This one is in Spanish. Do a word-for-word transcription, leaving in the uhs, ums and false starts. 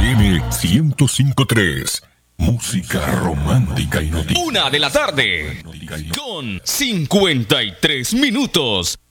M ciento cinco punto tres. Música romántica y noticiosa. Una de la tarde con cincuenta y tres minutos.